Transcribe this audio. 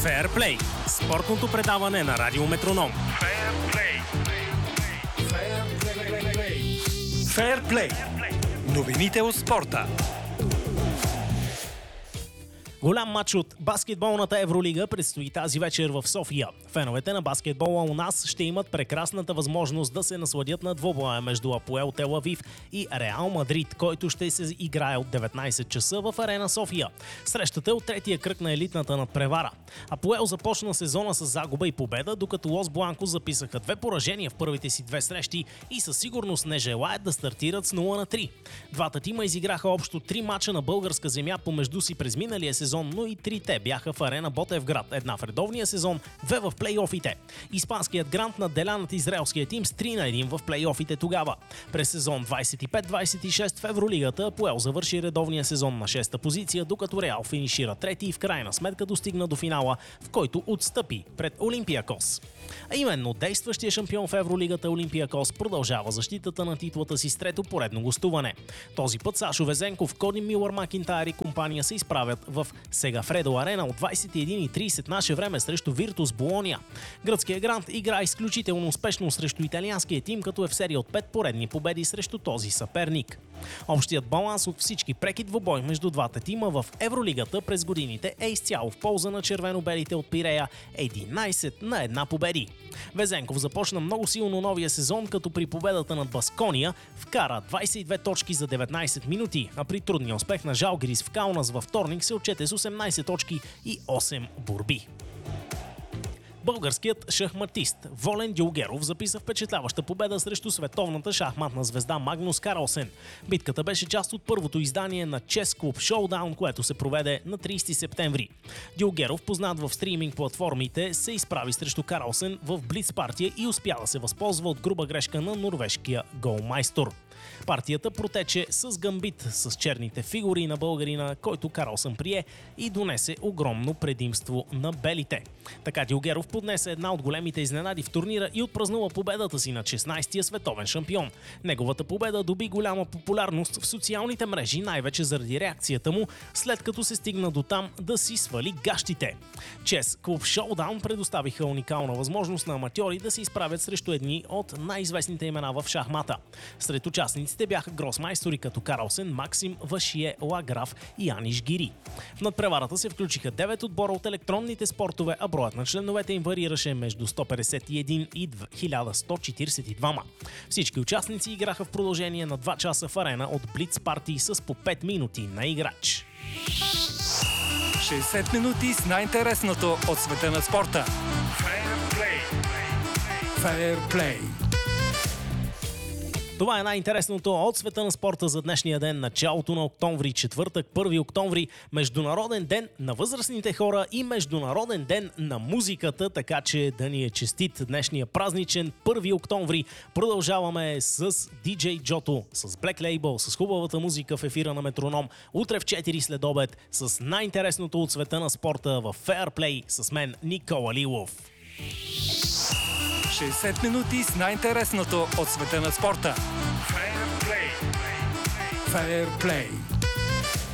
Феърплей – спортното предаване на Радио Метроном. Феърплей. Новините от спорта. Голям матч от баскетболната Евролига предстои тази вечер в София. Феновете на баскетбола у нас ще имат прекрасната възможност да се насладят на двобоя между Апоел Тел Авив и Реал Мадрид, който ще се играе от 19 часа в Арена София. Срещата е от третия кръг на елитната надпревара. Апоел започна сезона с загуба и победа, докато Лос Бланкос записаха 2 поражения в първите си 2 срещи и със сигурност не желаят да стартират с 0-3. Двата тима изиграха общо 3 мача на българска земя помежду си през миналия сезон, но и 3-те бяха в Арена Ботевград, една в редовния сезон, 2 в плейофите. Испанският грант надделя над израелския тим с 3-1 в плейофите тогава. През сезон 25-26 в Евролигата Апоел завърши редовния сезон на 6-та позиция, докато Реал финишира трети и в крайна сметка достигна до финала, в който отстъпи пред Олимпиакос. А именно действащия шампион в Евролигата Олимпиакос продължава защитата на титлата си с трето поредно гостуване. Този път Сашо Везенков, Коди Милър Макинтайр и компания се изправят в Сегафредо Арена от 21:30 наше време срещу Виртус Болония. Гръцкият грант игра изключително успешно срещу италианския тим, като е в серия от 5 поредни победи срещу този съперник. Общият баланс от всички преки двубой между двата тима в Евролигата през годините е изцяло в полза на червено-белите от Пирея, 11-1 победи. Везенков започна много силно новия сезон, като при победата над Баскония вкара 22 точки за 19 минути, а при трудния успех на Жалгирис в Каунас във вторник се отчете с 18 точки и 8 борби. Българският шахматист Волен Дюлгеров записа впечатляваща победа срещу световната шахматна звезда Магнус Карлсен. Битката беше част от първото издание на Chess Club Showdown, което се проведе на 30 септември. Дюлгеров, познат в стриминг платформите, се изправи срещу Карлсен в блиц партия и успя да се възползва от груба грешка на норвежкия голмайстор. Партията протече с гамбит с черните фигури на българина, който Карлсен прие и донесе огромно предимство на белите. Така Дюлгеров поднесе една от големите изненади в турнира и отпразнува победата си на 16-тия световен шампион. Неговата победа доби голяма популярност в социалните мрежи, най-вече заради реакцията му, след като се стигна до там да си свали гащите. Chess Club Showdown предоставиха уникална възможност на аматьори да се изправят срещу едни от най-известните имена в шахмата. Сред участниците бяха гросмайстори като Карлсен, Максим, Вашие, Лаграф и Аниш Гири. В надпреварата се включиха 9 отбора от електронните спортове, а броят на членовете им варираше между 151 и 1142. Всички участници играха в продължение на 2 часа в арена от блиц партии с по 5 минути на играч. 60 минути с най-интересното от света на спорта. Феърплей. Това е най-интересното от света на спорта за днешния ден, началото на октомври, четвъртък, 1 октомври, Международен ден на възрастните хора и Международен ден на музиката, така че да ни е честит днешния празничен 1 октомври. Продължаваме с DJ Джото, с Black Label, с хубавата музика в ефира на Метроном. Утре в 4 след обед с най-интересното от света на спорта в Феърплей с мен Никола Лилов. 60 минути с най-интересното от света на спорта. Феърплей.